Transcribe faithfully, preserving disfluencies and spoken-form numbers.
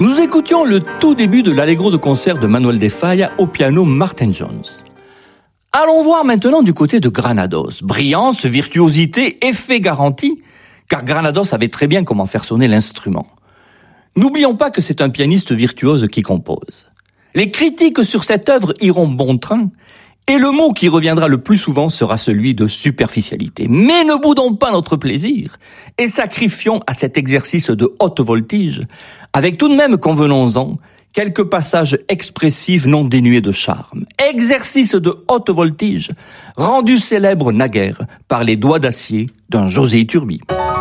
Nous écoutions le tout début de l'Allegro de concert de Manuel de Falla au piano Martin Jones. Allons voir maintenant du côté de Granados. Brillance, virtuosité, effet garanti, car Granados savait très bien comment faire sonner l'instrument. N'oublions pas que c'est un pianiste virtuose qui compose. Les critiques sur cette œuvre iront bon train, et le mot qui reviendra le plus souvent sera celui de superficialité. Mais ne boudons pas notre plaisir, et sacrifions à cet exercice de haute voltige, avec tout de même, convenons-en, quelques passages expressifs non dénués de charme. Exercice de haute voltige, rendu célèbre naguère par les doigts d'acier d'un José Iturbi.